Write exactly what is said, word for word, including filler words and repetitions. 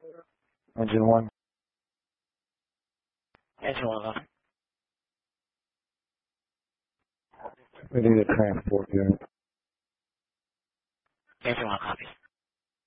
Engine one. Engine one, over. We need a transport unit. Engine one, copies.